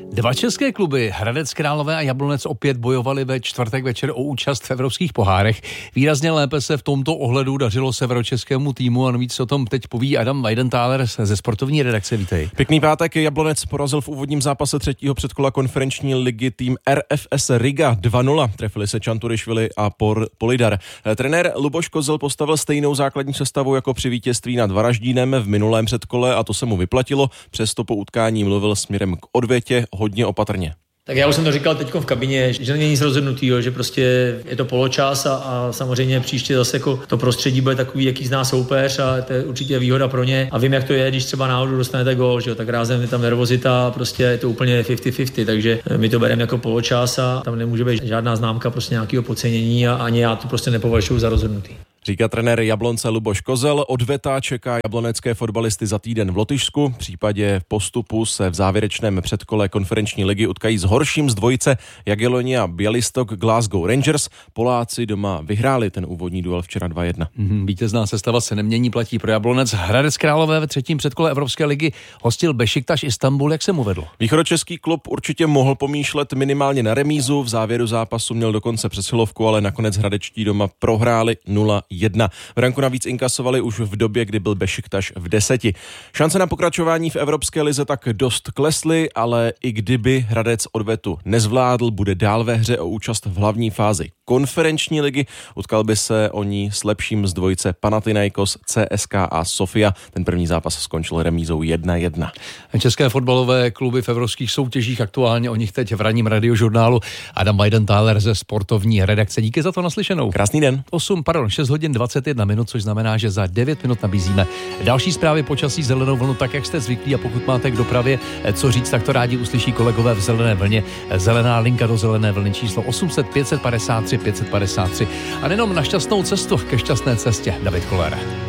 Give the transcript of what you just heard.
Dva české kluby, Hradec Králové a Jablonec, opět bojovali ve čtvrtek večer o účast v evropských pohárech. Výrazně lépe se v tomto ohledu dařilo severočeskému týmu a navíc o tom teď poví Adam Weidenthaler ze sportovní redakce. Vítej. Pěkný pátek. Jablonec porazil v úvodním zápase třetího předkola konferenční ligy tým RFS Riga 2-0. Trefili se Čanturišvili a Polidar. Trenér Luboš Kozel postavil stejnou základní sestavu jako při vítězství nad Varaždínem v minulém předkole a to se mu vyplatilo. Přesto po utkání mluvil směrem k odvětě hodně opatrně. Tak já už jsem to říkal teď v kabině, že není nic rozhodnutýho, že prostě je to poločas a samozřejmě příště zase jako to prostředí bude takový, jaký zná soupeř a to je určitě výhoda pro ně. A vím, jak to je, když třeba náhodou dostanete gól, že jo, tak rázem je tam nervozita a prostě je to úplně 50-50, takže my to bereme jako poločas a tam nemůže být žádná známka prostě nějakého podcenění a ani já to prostě nepovažuji za rozhodnutý. Říká trenér Jablonce Luboš Kozel. Odveta čeká jablonecké fotbalisty za týden v Lotyšsku. V případě postupu se v závěrečném předkole konferenční ligy utkají s horším z dvojice Jagiellonia Białystok Glasgow Rangers. Poláci doma vyhráli ten úvodní duel včera 2-1. Vítězná sestava se nemění, platí pro Jablonec. Hradec Králové ve třetím předkole Evropské ligy hostil Bešiktaš Istanbul. Jak se mu vedlo? Východočeský klub určitě mohl pomýšlet minimálně na remízu. V závěru zápasu měl dokonce přesilovku, ale nakonec hradečtí doma prohráli 0-1. Branku navíc inkasovali už v době, kdy byl Bešiktaš v 10. Šance na pokračování v Evropské lize tak dost klesly, ale i kdyby Hradec odvetu nezvládl, bude dál ve hře o účast v hlavní fázi konferenční ligy. Utkal by se o ní s lepším z dvojice Panathinaikos, CSKA a Sofia. Ten první zápas skončil remízou 1-1. České fotbalové kluby v evropských soutěžích, aktuálně o nich teď v ranním radiožurnálu. Adam Weidenthaler ze sportovní redakce. Díky za to, naslyšenou. Krásný den. 6 hodin 21 minut, což znamená, že za 9 minut nabízíme další zprávy počasí, zelenou vlnu, tak jak jste zvyklí, a pokud máte k dopravě co říct, tak to rádi uslyší kolegové v zelené vlně. Zelená linka do zelené vlny číslo 800 553 553. A nejenom na šťastnou cestu, ke šťastné cestě. David Koller.